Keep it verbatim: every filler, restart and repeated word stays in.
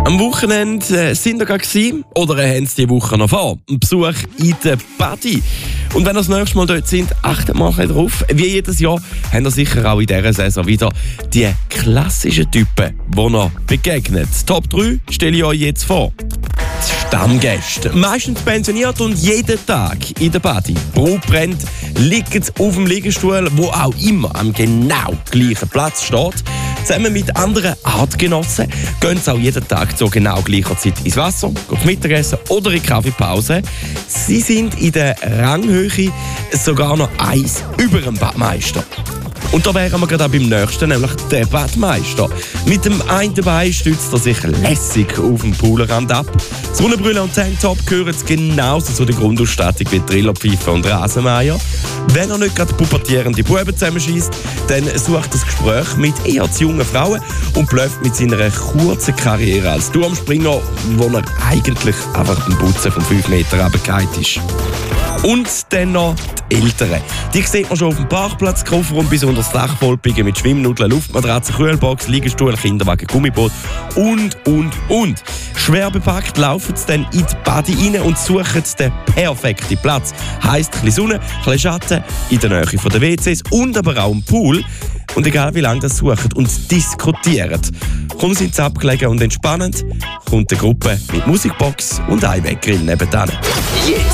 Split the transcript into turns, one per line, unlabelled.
Am Wochenende äh, sind wir gerade gewesen, oder haben sie die Woche noch vor? Ein Besuch in der Badi. Und wenn ihr das nächste Mal dort sind, achtet mal drauf. Wie jedes Jahr haben wir sicher auch in dieser Saison wieder die klassischen Typen, die ihr begegnet. Top drei stelle ich euch jetzt vor. Die Stammgäste. Meistens pensioniert und jeden Tag in der Badi. Brot brennt, liegen auf dem Liegestuhl, wo auch immer am genau gleichen Platz steht. Zusammen mit anderen Artgenossen gehen sie auch jeden Tag zur genau gleichen Zeit ins Wasser, gehen Mittagessen oder in die Kaffeepause. Sie sind in der Ranghöhe sogar noch eins über dem Badmeister. Und da wären wir gerade auch beim nächsten, nämlich der Badmeister. Mit dem einen Bein stützt er sich lässig auf dem Poolrand ab. Sonnenbrille und Tanktop gehören genauso zu der Grundausstattung wie Trillerpfeife und Rasenmäher. Wenn er nicht gerade pubertierende Buben zusammenschießt, dann sucht er das Gespräch mit eher zu jungen Frauen und bleibt mit seiner kurzen Karriere als Turmspringer, wo er eigentlich einfach den Putzen von fünf Metern runtergefallen ist. Und dann noch die Älteren. Die sieht man schon auf dem Parkplatz, Kofferraum bis unter das Dach vollpicken mit Schwimmnudeln, Luftmatratze, Kühlbox, Liegestuhl, Kinderwagen, Gummiboot und, und, und. Schwer bepackt laufen sie dann in die Badi rein und suchen den perfekten Platz. Heisst, ein bisschen Sonne, ein bisschen Schatten, in der Nähe der W Cs und aber auch im Pool. Und egal wie lange das suchen und diskutieren, kommen sie ins Abgelegen und entspannend, kommt eine Gruppe mit Musikbox und Einweggrill nebenan.
Jetzt